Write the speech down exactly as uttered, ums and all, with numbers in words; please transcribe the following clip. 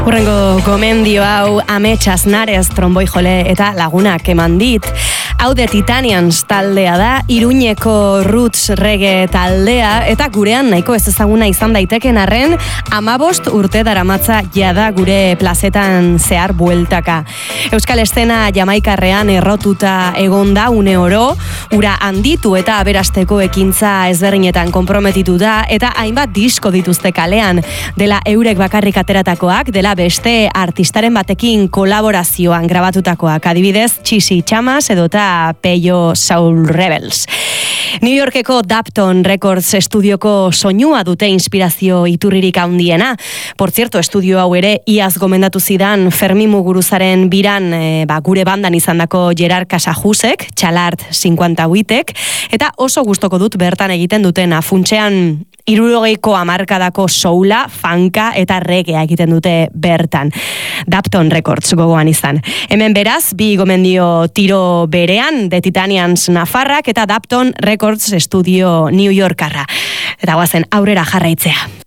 Hurrengo gomendio hau Amets Aznarez tromboi jole eta lagunak eman dit. Hau de Titanians taldea da, Iruñeko roots reggae taldea, eta gurean nahiko ez ezaguna izan daiteken arren, amabost urte daramatza jada gure plazetan zehar bueltaka. Euskal estena Jamaikarrean errotuta egonda une oro, ura handitu eta aberasteko ekintza ezberdinetan konprometitu da, eta hainbat disko dituzte kalean, dela eurek bakarrik ateratakoak, dela beste artistaren batekin kolaborazioan grabatutakoak, adibidez Txisi Txamas edota Peyo Soul Rebels. New Yorkeko Dapton Records estudioko soinua dute inspirazio iturririk handiena. Por cierto, estudio hau ere iaz gomendatu zidan Fermin Muguruzaren biran e, ba, gure bandan izandako Gerard Casajusek, Txalart cincuenta oitek, eta oso gustoko dut bertan egiten duten afuntxean hirurogeiko hamarkadako soula, funka eta reggaea egiten dute bertan. Dapton Records gogoan izan. Hemen beraz, bi gomendio tiro berean, The Titanians Nafarrak eta Dapton Records Studio New Yorkarra. Eta guazen aurrera jarraitzea.